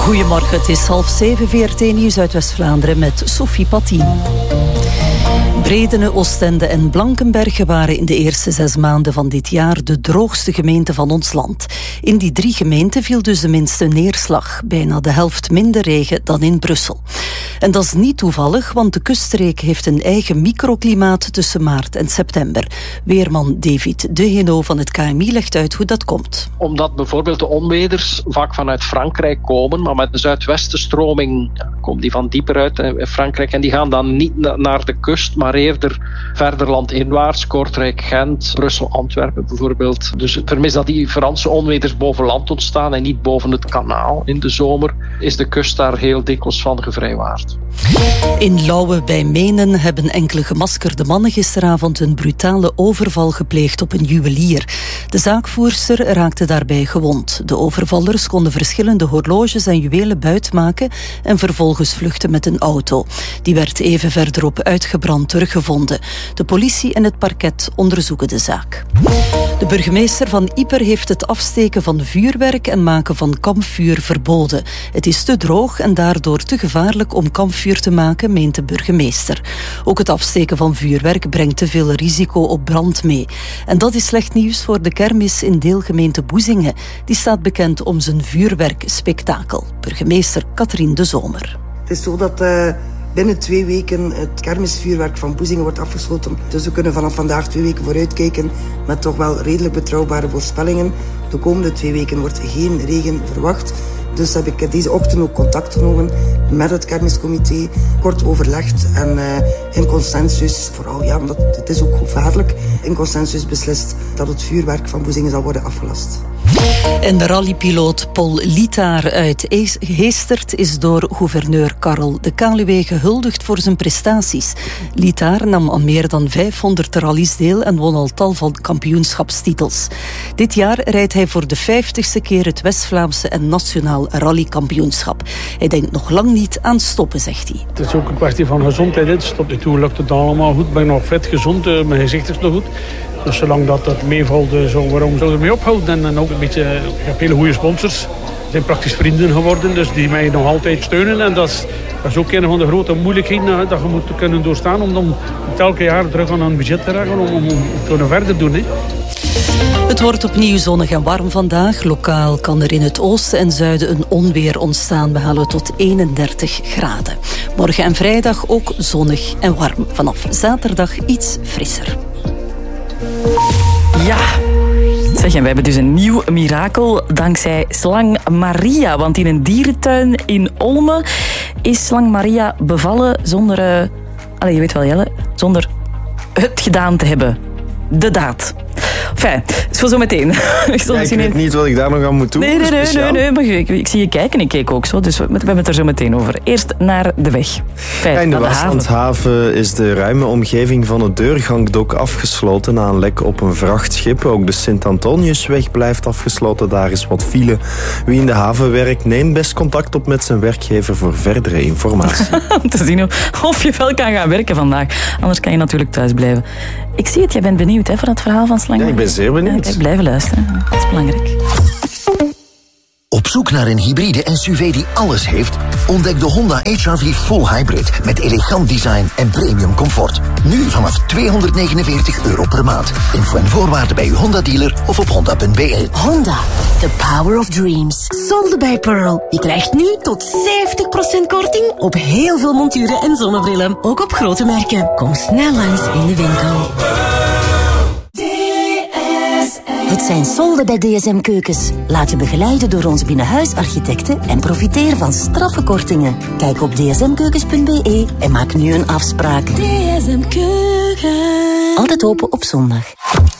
Goedemorgen, het is 6:30, VRT Nieuws uit West-Vlaanderen met Sophie Paty. Bredene, Oostende en Blankenberge waren in de eerste 6 maanden van dit jaar de droogste gemeenten van ons land. In die 3 gemeenten viel dus de minste neerslag. Bijna de helft minder regen dan in Brussel. En dat is niet toevallig, want de kuststreek heeft een eigen microklimaat tussen maart en september. Weerman David De Heno van het KMI legt uit hoe dat komt. Omdat bijvoorbeeld de onweders vaak vanuit Frankrijk komen, maar met de zuidwestenstroming komt die van dieper uit in Frankrijk en die gaan dan niet naar de kust, maar eerder verder landinwaarts, Kortrijk, Gent, Brussel, Antwerpen bijvoorbeeld. Dus het vermis dat die Franse onweders boven land ontstaan en niet boven het kanaal in de zomer, is de kust daar heel dikwijls van gevrijwaard. In Lauwe bij Menen hebben enkele gemaskerde mannen gisteravond een brutale overval gepleegd op een juwelier. De zaakvoerster raakte daarbij gewond. De overvallers konden verschillende horloges en juwelen buitmaken en vervolgens vluchten met een auto. Die werd even verderop uitgebrand teruggevonden. De politie en het parket onderzoeken de zaak. De burgemeester van Ieper heeft het afsteken van vuurwerk en maken van kampvuur verboden. Het is te droog en daardoor te gevaarlijk om kampvuur te maken, meent de burgemeester. Ook het afsteken van vuurwerk brengt te veel risico op brand mee. En dat is slecht nieuws voor de kermis in deelgemeente Boezingen. Die staat bekend om zijn vuurwerkspektakel. Burgemeester Katrien de Zomer. Het is zo dat binnen 2 weken het kermisvuurwerk van Boezingen wordt afgesloten. Dus we kunnen vanaf vandaag 2 weken vooruitkijken met toch wel redelijk betrouwbare voorspellingen. De komende 2 weken wordt geen regen verwacht. Dus heb ik deze ochtend ook contact genomen met het kermiscomité, kort overlegd en in consensus, vooral omdat het is ook gevaarlijk, in consensus beslist dat het vuurwerk van Boezingen zal worden afgelast. En de rallypiloot Paul Litaar uit Heestert is door gouverneur Karel de Kaluwe gehuldigd voor zijn prestaties. Litaar nam aan meer dan 500 rallies deel en won al tal van kampioenschapstitels. Dit jaar rijdt hij voor de 50ste keer het West-Vlaamse en nationaal rallykampioenschap. Hij denkt nog lang niet aan stoppen, zegt hij. Het is ook een kwestie van gezondheid. Tot nu toe lukt het allemaal goed. Ik ben nog vet, gezond, mijn gezicht is nog goed. Dus zolang dat meevalt, waarom zou ik ermee ophouden? En ook een beetje, ik heb hele goede sponsors. Ze zijn praktisch vrienden geworden, dus die mij nog altijd steunen. En dat is ook een van de grote moeilijkheden dat je moet kunnen doorstaan om elke jaar terug aan een budget te raken om te kunnen verder doen. Hè. Het wordt opnieuw zonnig en warm vandaag. Lokaal kan er in het oosten en zuiden een onweer ontstaan. We halen tot 31 graden. Morgen en vrijdag ook zonnig en warm. Vanaf zaterdag iets frisser. Ja, zeg, en we hebben dus een nieuw mirakel dankzij Slang Maria. Want in een dierentuin in Olme is Slang Maria bevallen zonder, je weet wel Jelle, zonder het gedaan te hebben. De daad. Enfin, dat is voor zo meteen. Ik weet niet wat ik daar nog aan moet doen. Nee, maar ik zie je kijken. Ik keek ook zo, dus we hebben het er zo meteen over. Eerst naar de weg. In de Waaslandhaven is de ruime omgeving van het deurgangdok afgesloten na een lek op een vrachtschip. Ook de Sint-Antoniusweg blijft afgesloten. Daar is wat file. Wie in de haven werkt, neemt best contact op met zijn werkgever voor verdere informatie. Om te zien of je wel kan gaan werken vandaag. Anders kan je natuurlijk thuis blijven. Ik zie het, jij bent benieuwd voor dat verhaal van Slang. Ja, ik ben zeer benieuwd. Kijk, blijven luisteren. Dat is belangrijk. Op zoek naar een hybride SUV die alles heeft? Ontdek de Honda HR-V Full Hybrid met elegant design en premium comfort. Nu vanaf €249 per maand. Info en voorwaarden bij uw Honda-dealer of op honda.be. Honda, the power of dreams. Solde bij Pearl. Je krijgt nu tot 70% korting op heel veel monturen en zonnebrillen. Ook op grote merken. Kom snel langs in de winkel. Het zijn solden bij DSM Keukens. Laat je begeleiden door onze binnenhuisarchitecten en profiteer van straffe kortingen. Kijk op dsmkeukens.be en maak nu een afspraak. DSM Keukens. Altijd open op zondag.